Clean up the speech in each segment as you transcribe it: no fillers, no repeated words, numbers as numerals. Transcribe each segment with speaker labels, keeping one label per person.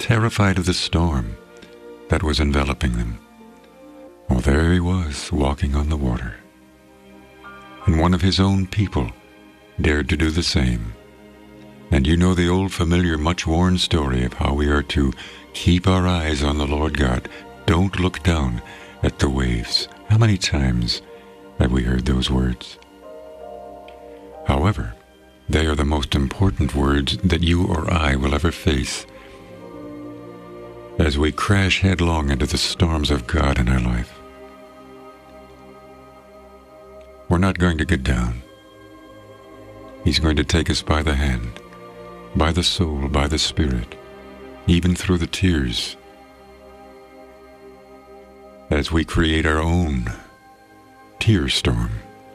Speaker 1: terrified of the storm that was enveloping them. Well, there he was, walking on the water. And one of his own people dared to do the same. And you know the old familiar, much-worn story of how we are to keep our eyes on the Lord God. Don't look down at the waves. How many times have we heard those words? However, they are the most important words that you or I will ever face as we crash headlong into the storms of God in our life. We're not going to get down. He's going to take us by the hand, by the soul, by the Spirit, even through the tears, as we create our own tear storm.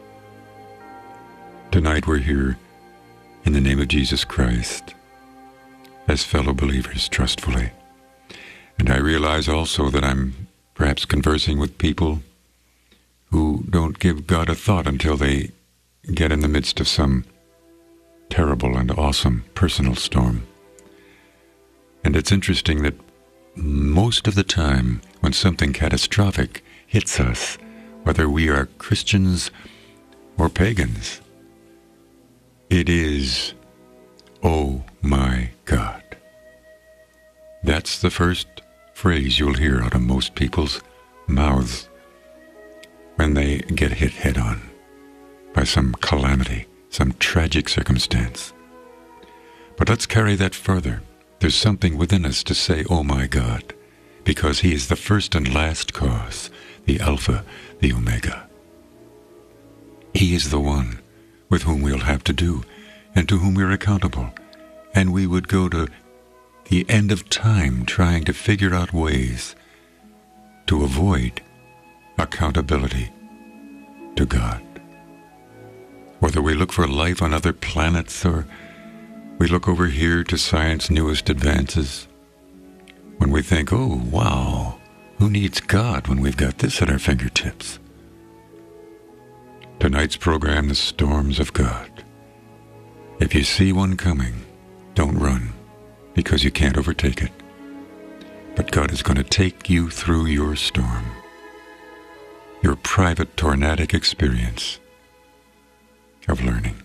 Speaker 1: Tonight we're here in the name of Jesus Christ as fellow believers, trustfully. And I realize also that I'm perhaps conversing with people who don't give God a thought until they get in the midst of some terrible and awesome personal storm. And it's interesting that most of the time when something catastrophic hits us, whether we are Christians or pagans, it is, "Oh my God." That's the first phrase you'll hear out of most people's mouths when they get hit head-on by some calamity, some tragic circumstance. But let's carry that further. There's something within us to say, "Oh my God," because He is the first and last cause, the Alpha, the Omega. He is the one with whom we'll have to do and to whom we're accountable. And we would go to the end of time trying to figure out ways to avoid accountability to God. Whether we look for life on other planets or we look over here to science's newest advances, when we think, "Oh, wow, who needs God when we've got this at our fingertips?" Tonight's program, The Storms of God. If you see one coming, don't run, because you can't overtake it. But God is going to take you through your storm, your private tornadic experience of learning.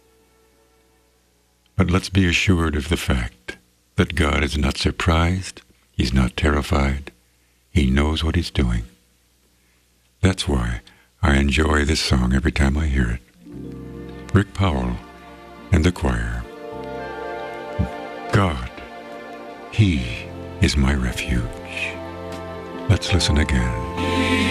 Speaker 1: But let's be assured of the fact that God is not surprised, He's not terrified, He knows what He's doing. That's why I enjoy this song every time I hear it. Rick Powell and the choir. God, He is my refuge. Let's listen again.